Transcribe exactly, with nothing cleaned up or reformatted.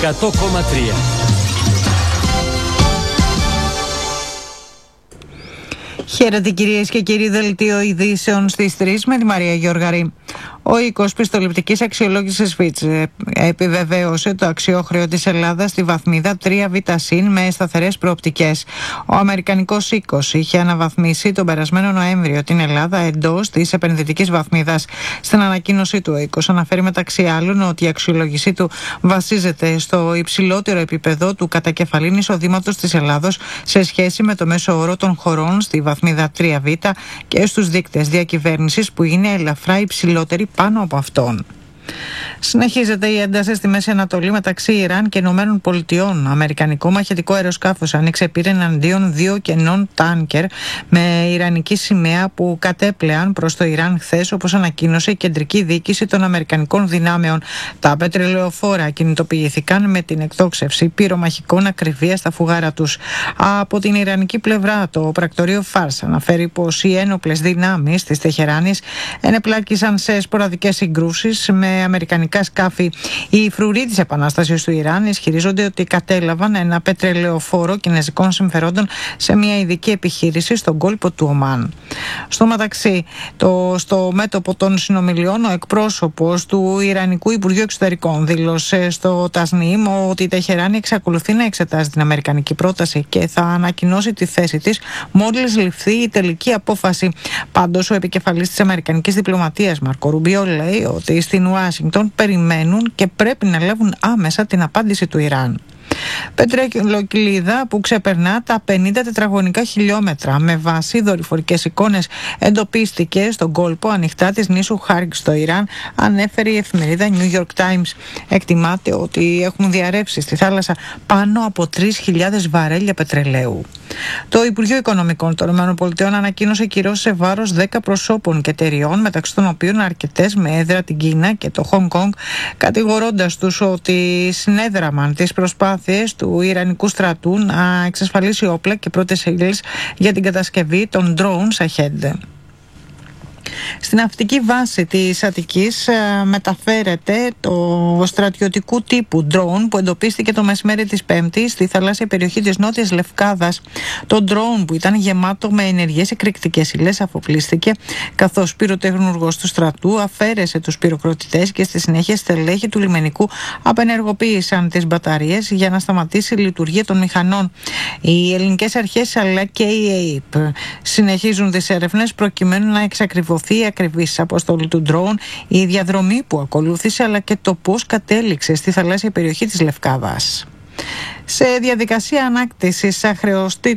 εκατό κόμμα τρία. Χαίρετε κυρίες και κύριοι, δελτίο ειδήσεων στις τρεις με τη Μαρία Γιώργαρη. Ο οίκος πιστοληπτικής αξιολόγησης Fitch επιβεβαίωσε το αξιόχρεο της Ελλάδας στη βαθμίδα τρία β συν με σταθερές προοπτικές. Ο Αμερικανικός οίκος είχε αναβαθμίσει τον περασμένο Νοέμβριο την Ελλάδα εντός της επενδυτικής βαθμίδας. Στην ανακοίνωσή του, ο οίκος αναφέρει μεταξύ άλλων ότι η αξιολόγησή του βασίζεται στο υψηλότερο επίπεδο του κατακεφαλήν εισοδήματος της Ελλάδος σε σχέση με το μέσο όρο των χωρών στη βαθμίδα τρία β και στους δείκτες διακυβέρνησης που είναι ελαφρά υψηλότεροι πάνω από αυτόν. Συνεχίζεται η ένταση στη Μέση Ανατολή μεταξύ Ιράν και Ηνωμένων Πολιτειών. Αμερικανικό μαχητικό αεροσκάφος άνοιξε πύρα εναντίον δύο κενών τάνκερ με ιρανική σημαία που κατέπλεαν προς το Ιράν χθες, όπως ανακοίνωσε η κεντρική διοίκηση των Αμερικανικών δυνάμεων. Τα πετρελαιοφόρα κινητοποιήθηκαν με την εκτόξευση πυρομαχικών ακριβίας στα φουγάρα τους. Από την ιρανική πλευρά, το πρακτορείο Φάρς αναφέρει πως οι ένοπλες δυνάμεις της Τεχεράνης ενεπλάκησαν σε σποραδικές συγκρούσεις με αμερικανικά σκάφη. Οι φρουροί της Επανάστασης του Ιράν ισχυρίζονται ότι κατέλαβαν ένα πετρελαιοφόρο κινέζικων συμφερόντων σε μια ειδική επιχείρηση στον κόλπο του Ομάν. Στο μεταξύ, το, στο μέτωπο των συνομιλιών, ο εκπρόσωπος του Ιρανικού Υπουργείου Εξωτερικών δήλωσε στο Τασνίμ ότι η Τεχεράνη εξακολουθεί να εξετάζει την αμερικανική πρόταση και θα ανακοινώσει τη θέση της μόλις ληφθεί η τελική απόφαση. Πάντως, ο επικεφαλής της αμερικανικής διπλωματίας, Μάρκο Ρουμπίο, λέει ότι στην Ουάσιγκτον περιμένουν και πρέπει να λάβουν άμεσα την απάντηση του Ιράν. Πετρελοκυλίδα που ξεπερνά τα πενήντα τετραγωνικά χιλιόμετρα με βάση δορυφορικές εικόνες εντοπίστηκε στον κόλπο ανοιχτά της νήσου Χάρκ στο Ιράν, ανέφερε η εφημερίδα New York Times. Εκτιμάται ότι έχουν διαρρεύσει στη θάλασσα πάνω από τρεις χιλιάδες βαρέλια πετρελαίου. Το Υπουργείο Οικονομικών των ΗΠΑ ανακοίνωσε κυρώσεις σε βάρος δέκα προσώπων και εταιριών, μεταξύ των οποίων αρκετές με έδρα την Κίνα και το Χονγκ Κονγκ, κατηγορώντας τους ότι συνέδραμαν τις προσπάθειες του Ιρανικού στρατού να εξασφαλίσει όπλα και πρώτες ύλες για την κατασκευή των drones Shahed. Στην ναυτική βάση της Αττικής μεταφέρεται το στρατιωτικού τύπου drone που εντοπίστηκε το μεσημέρι της Πέμπτης στη θαλάσσια περιοχή της Νότιας Λευκάδας. Το drone, που ήταν γεμάτο με ενεργές εκρηκτικές ύλες, αφοπλίστηκε καθώς πυροτεχνουργός του στρατού αφαίρεσε τους πυροκροτητές και στη συνέχεια στελέχη του λιμενικού απενεργοποίησαν τις μπαταρίες για να σταματήσει η λειτουργία των μηχανών. Οι ελληνικές αρχές αλλά και η ΑΕΠ συνεχίζουν τις έρευνες προκειμένου να εξακριβωθεί η ακριβής αποστολή του drone, η διαδρομή που ακολούθησε αλλά και το πώς κατέληξε στη θαλάσσια περιοχή της Λευκάδας. Σε διαδικασία ανάκτησης αχρεωστήτων